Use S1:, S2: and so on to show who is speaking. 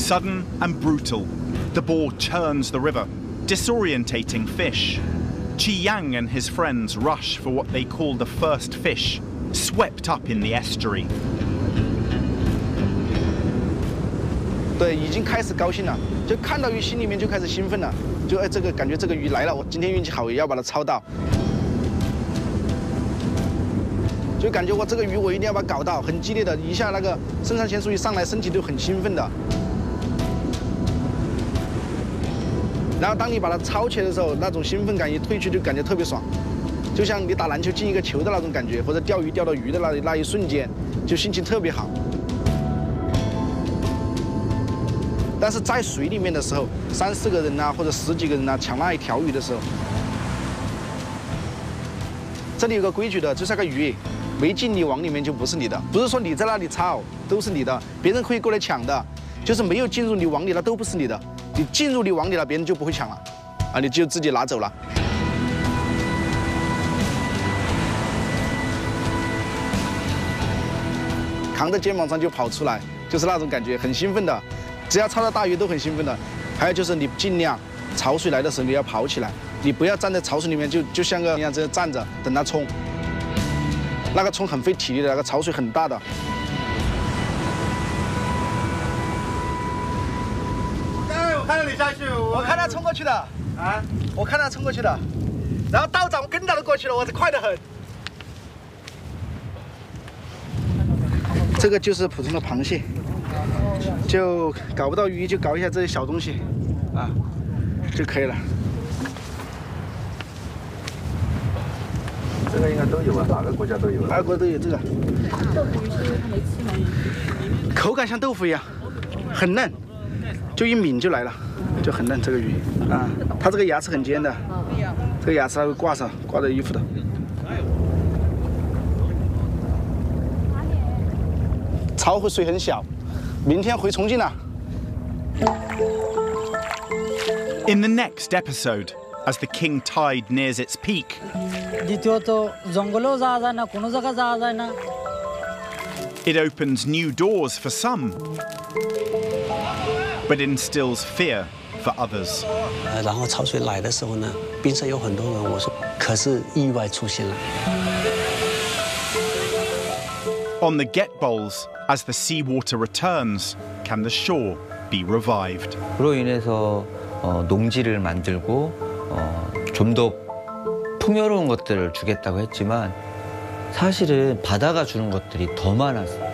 S1: Sudden and brutal, the bore churns the river, disorientating fish. Chi Yang and his friends rush for what they call the first fish, swept up in the estuary.
S2: 对，已经开始高兴了，就看到鱼心里面就开始兴奋了，就这个感觉这个鱼来了，我今天运气好也要把它抄到，就感觉我这个鱼我一定要把它搞到，很激烈的，一下那个肾上腺素一上来，身体都很兴奋的。然后当你把它抄起来的时候，那种兴奋感一退去，就感觉特别爽，就像你打篮球进一个球的那种感觉，或者钓鱼钓到鱼的那一瞬间，就心情特别好。 但是在水里面的时候，3、4个人呐、或者10几个人呐、抢那一条鱼的时候，这里有个规矩的，就是那个鱼没进你网里面就不是你的，不是说你在那里抄都是你的，别人可以过来抢的，就是没有进入你网里了都不是你的，你进入你网里了，别人就不会抢了，啊，你就自己拿走了。扛在肩膀上就跑出来，就是那种感觉，很兴奋的。 只要抄到大鱼都很兴奋的，还有就是你尽量潮水来的时候你要跑起来，你不要站在潮水里面就像个样这样站着等它冲，那个冲很费体力的，那个潮水很大的。
S3: 哎，我看到你下去，
S2: 我看他冲过去的啊，我看他冲过去的，然后道长跟他都过去了，我这快得很。这个就是普通的螃蟹。 就搞不到鱼，就搞一下这些小东西，啊，就可以了。
S4: 这个应该都有吧？哪个国家都有？
S2: 哪个国家都有这个。
S5: 豆腐鱼是还没吃吗？
S2: 口感像豆腐一样，很嫩，就一抿就来了，就很嫩这个鱼啊。它这个牙齿很尖的，这个牙齿还会挂上，挂在衣服的。潮会水很小。 明天回重庆了。
S1: In the next episode, as the king tide nears its peak, it opens new doors for some, but instills fear for others.
S6: 然后潮水来的时候呢，冰上有很多人，我说，可是意外出现了。
S1: On the Get Bowls, as the seawater returns, can the shore be revived?
S7: 그로 인해서 농지를 만들고 좀 더 풍요로운 것들을 주겠다고 했지만 사실은 바다가 주는 것들이 더 많았어요.